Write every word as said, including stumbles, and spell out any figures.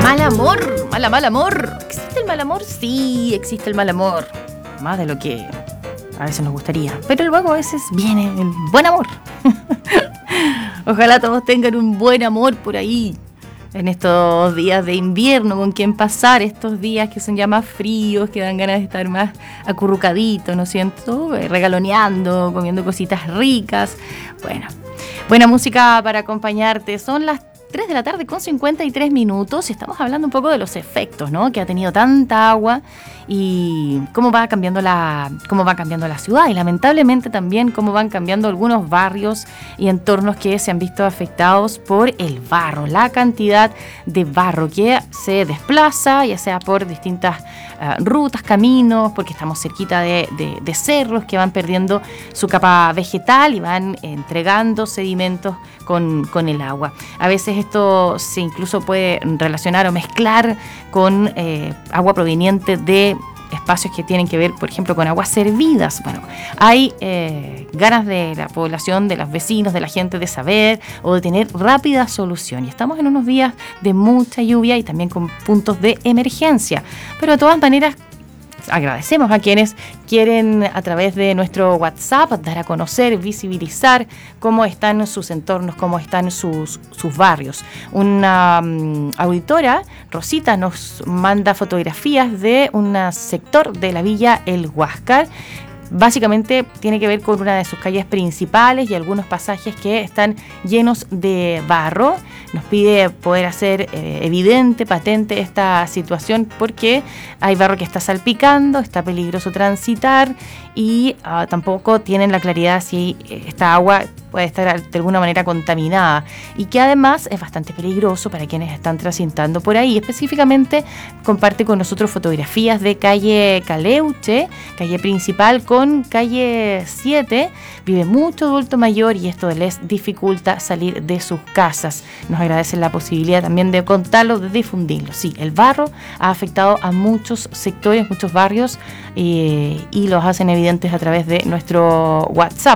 Mal amor, mal, mal amor. ¿Existe el mal amor? Sí, existe el mal amor. Más de lo que a veces nos gustaría. Pero luego a veces viene el buen amor. Ojalá todos tengan un buen amor por ahí. En estos días de invierno, con quien pasar estos días que son ya más fríos, que dan ganas de estar más acurrucaditos, ¿no es cierto? Regaloneando, comiendo cositas ricas. Bueno, buena música para acompañarte. Son las tres de la tarde con cincuenta y tres minutos y estamos hablando un poco de los efectos, ¿no? Que ha tenido tanta agua y cómo va cambiando la cómo va cambiando la ciudad y lamentablemente también cómo van cambiando algunos barrios y entornos que se han visto afectados por el barro, la cantidad de barro que se desplaza, ya sea por distintas uh, rutas, caminos, porque estamos cerquita de, de, de cerros que van perdiendo su capa vegetal y van entregando sedimentos con, con el agua. A veces esto se incluso puede relacionar o mezclar con eh, agua proveniente de espacios que tienen que ver, por ejemplo, con aguas servidas. Bueno, hay eh, ganas de la población, de los vecinos, de la gente de saber o de tener rápida solución. Y estamos en unos días de mucha lluvia y también con puntos de emergencia. Pero de todas maneras, agradecemos a quienes quieren a través de nuestro WhatsApp dar a conocer, visibilizar cómo están sus entornos, cómo están sus, sus barrios. Una um, auditora, Rosita, nos manda fotografías de un sector de la villa El Huáscar. Básicamente tiene que ver con una de sus calles principales y algunos pasajes que están llenos de barro. Nos pide poder hacer eh, evidente, patente esta situación porque hay barro que está salpicando, está peligroso transitar y uh, tampoco tienen la claridad si esta agua puede estar de alguna manera contaminada y que además es bastante peligroso para quienes están transitando por ahí. Específicamente comparte con nosotros fotografías de calle Caleuche, calle principal con calle siete. Vive mucho adulto mayor y esto les dificulta salir de sus casas. Nos agradecen la posibilidad también de contarlo, de difundirlo. Sí, el barro ha afectado a muchos sectores, muchos barrios eh, y los hacen evidentes a través de nuestro WhatsApp.